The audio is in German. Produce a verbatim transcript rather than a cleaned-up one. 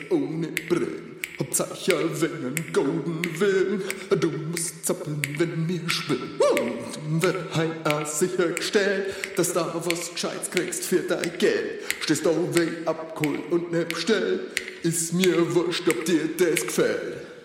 ohne Brillen. Hauptsache, wenn ein Golden will. Du musst zappeln, wenn mir schwimmt. Und wird heim sichergestellt, dass da was Gescheites kriegst für dein Geld. Stehst da weh abgeholt und ne bestellt. Ist mir wurscht, ob dir das gefällt.